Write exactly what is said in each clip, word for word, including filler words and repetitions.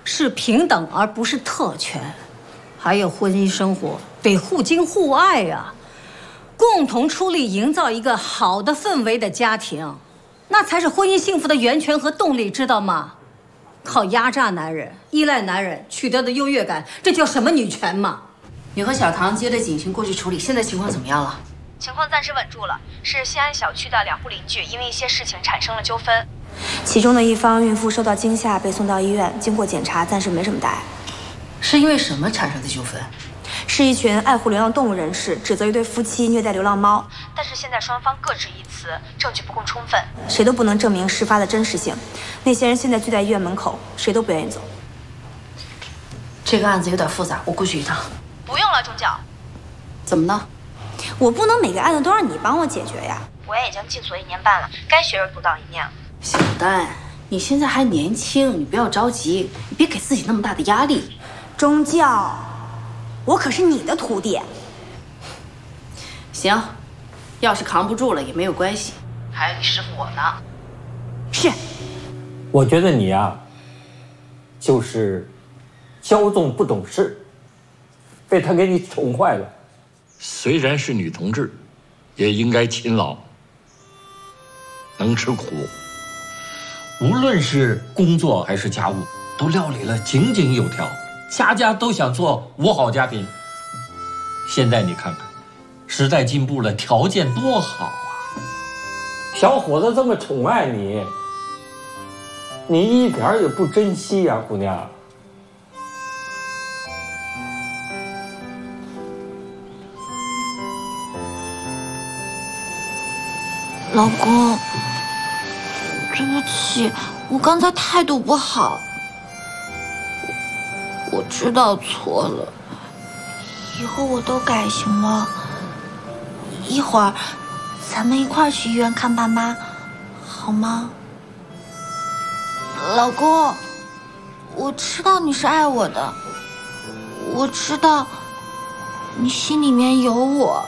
是平等而不是特权。还有婚姻生活得互敬互爱呀，共同出力营造一个好的氛围的家庭，那才是婚姻幸福的源泉和动力，知道吗？靠压榨男人、依赖男人取得的优越感，这叫什么女权嘛？ 你和小唐接了警情过去处理，现在情况怎么样了？ 情况暂时稳住了，是西安小区的两户邻居因为一些事情产生了纠纷， 其中的一方孕妇受到惊吓被送到医院，经过检查暂时没什么大碍。 是因为什么产生的纠纷？ 是一群爱护流浪动物人士指责一对夫妻虐待流浪猫， 但是现在双方各执一词，证据不够充分， 谁都不能证明事发的真实性。那些人现在聚在医院门口，谁都不愿意走。 这个案子有点复杂，我过去一趟。 不用了，钟教。 怎么呢？ 我不能每个案子都让你帮我解决呀。 我也已经进所一年半了，该学而独当一面了。 小丹，你现在还年轻，你不要着急，你别给自己那么大的压力。 钟教，我可是你的徒弟。 行，要是扛不住了也没有关系，还有你师傅我呢。 是。 我觉得你呀，就是骄纵不懂事，被他给你宠坏了。 虽然是女同志，也应该勤劳，能吃苦。无论是工作还是家务，都料理了井井有条，家家都想做五好家庭。现在你看看，时代进步了，条件多好啊！ 小伙子这么宠爱你，你一点也不珍惜呀，姑娘。 老公，对不起，我刚才态度不好，我知道错了，以后我都改行吗？一会儿咱们一块儿去医院看爸妈，好吗？老公，我知道你是爱我的，我知道你心里面有我。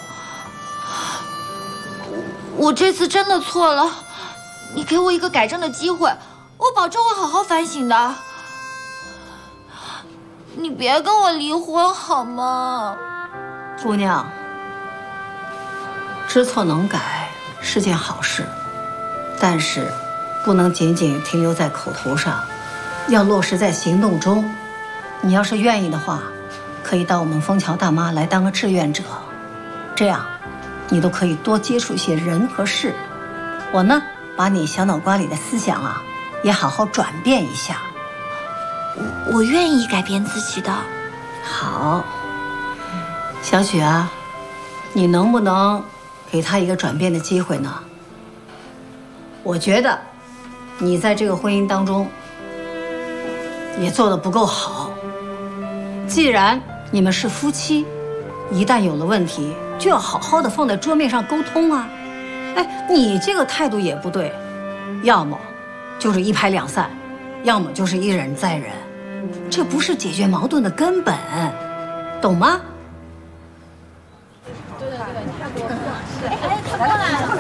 我这次真的错了，你给我一个改正的机会，我保证会好好反省的。你别跟我离婚好吗？ 姑娘，知错能改是件好事，但是不能仅仅停留在口头上，要落实在行动中。你要是愿意的话，可以到我们枫桥大妈来当个志愿者，这样你都可以多接触一些人和事。我呢，把你小脑瓜里的思想啊，也好好转变一下。 我我愿意改变自己的。 好，小雪啊，你能不能给他一个转变的机会呢？我觉得你在这个婚姻当中也做得不够好。既然你们是夫妻，一旦有了问题，就要好好的放在桌面上沟通啊！哎，你这个态度也不对，要么就是一拍两散，要么就是一忍再忍，这不是解决矛盾的根本，懂吗？对对对，哎，怎么了？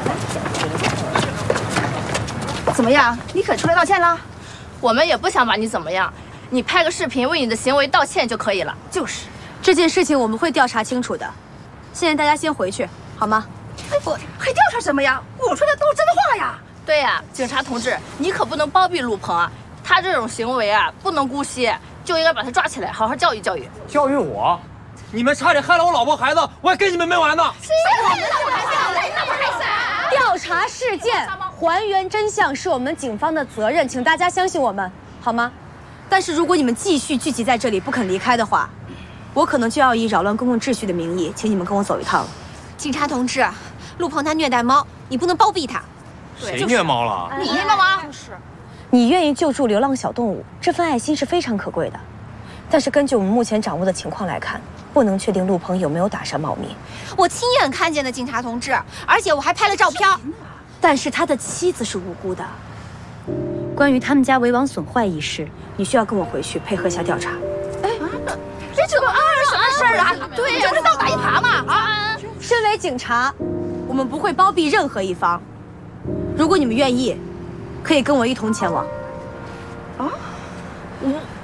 怎么样？你肯出来道歉了？我们也不想把你怎么样，你拍个视频为你的行为道歉就可以了。 就是，这件事情我们会调查清楚的。现在大家先回去，好吗？ 哎，我还调查什么呀？我说的都是真话呀。对呀，警察同志，你可不能包庇陆鹏啊！他这种行为啊，不能姑息，就应该把他抓起来，好好教育教育。 教育我？你们差点害了我老婆孩子，我还跟你们没完呢！ 谁我们老婆孩子？老婆孩子？ 调查事件，还原真相是我们警方的责任，请大家相信我们，好吗？但是如果你们继续聚集在这里不肯离开的话，我可能就要以扰乱公共秩序的名义，请你们跟我走一趟了。 警察同志，陆鹏他虐待猫，你不能包庇他。 谁虐猫了？ 你虐猫吗？ 就是，你愿意救助流浪小动物，这份爱心是非常可贵的。但是根据我们目前掌握的情况来看，不能确定陆鹏有没有打伤猫咪。 我亲眼看见的，警察同志，而且我还拍了照片。 但是他的妻子是无辜的。关于他们家围网损坏一事，你需要跟我回去配合一下调查。 哎，这个啊，什么事儿啊？对呀，这不是倒打一耙吗？啊！ 身为警察，我们不会包庇任何一方。如果你们愿意，可以跟我一同前往。 啊？我。